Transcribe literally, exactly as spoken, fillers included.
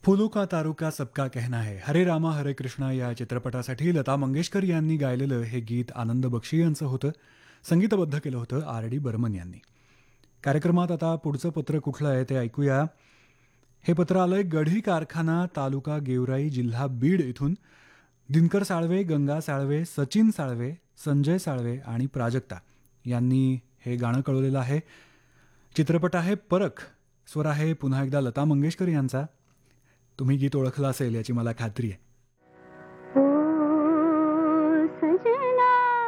फुलू का तारू का सबका कहना है, हरे रामा हरे कृष्णा या चित्रपटासाठी लता मंगेशकर यांनी गायलेलं हे गीत आनंद बक्षी यांचं होतं. संगीतबद्ध केलं होतं आर डी बर्मन यांनी. कार्यक्रमात आता पुढचं पत्र कुठलं आहे ते ऐकूया. हे पत्र आलंय गढी कारखाना, तालुका गेवराई, जिल्हा बीड इथून. दिनकर साळवे, गंगा साळवे, सचिन साळवे, संजय साळवे आणि प्राजक्ता यांनी हे गाणं कळवलेलं आहे. चित्रपट आहे परख. स्वर आहे पुन्हा एकदा लता मंगेशकर यांचा. तुम्ही गीत ओळखलं असेल याची मला खात्री आहे.